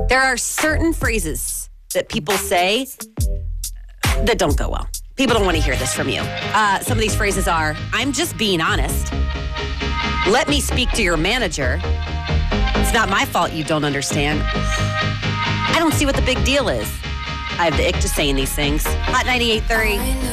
There are certain phrases that people say that don't go well. People don't want to hear this from you. Some of these phrases are, I'm just being honest. Let me speak to your manager. It's not my fault you don't understand. I don't see what the big deal is. I have the ick to saying these things. Hot 98.3.